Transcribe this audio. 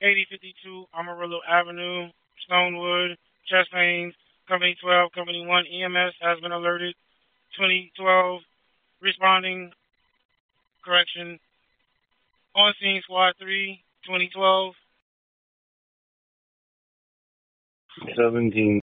8052 Amarillo Avenue, Stonewood, Chastain, Company 12, Company 1 EMS has been alerted. 2012 responding, correction, on scene squad 3, 2012. 17.